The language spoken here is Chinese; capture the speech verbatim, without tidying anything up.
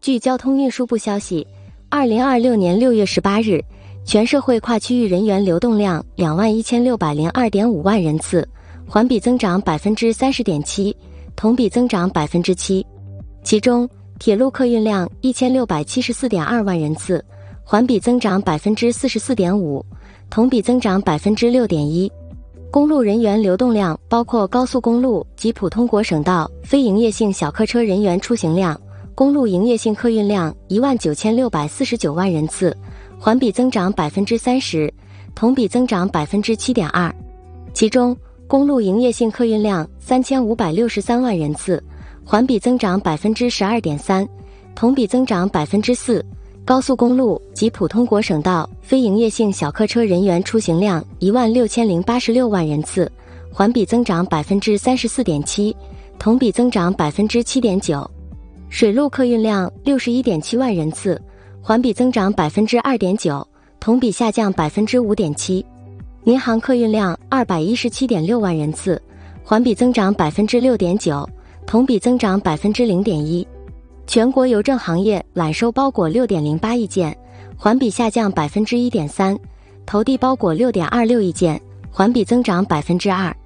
据交通运输部消息，二零二六年六月十八日，全社会跨区域人员流动量两万一千六百零二点五万人次，环比增长百分之三十点七，同比增长百分之七。其中，铁路客运量一千六百七十四点二万人次，环比增长百分之四十四点五，同比增长百分之六点一。公路人员流动量包括高速公路及普通国省道非营业性小客车人员出行量，公路营业性客运量一万九千六百四十九万人次，环比增长百分之三十，同比增长百分之七点二。其中，公路营业性客运量三千五百六十三万人次，环比增长百分之十二点三，同比增长百分之四。高速公路及普通国省道非营业性小客车人员出行量一万六千零八十六万人次，环比增长百分之三十四点七，同比增长百分之七点九。水路客运量六十一点七万人次，环比增长百分之二点九，同比下降百分之五点七。民航客运量二百一十七点六万人次，环比增长百分之六点九，同比增长百分之零点一。全国邮政行业揽收包裹六点零八亿件，环比下降百分之一点三；投递包裹六点二六亿件，环比增长百分之二。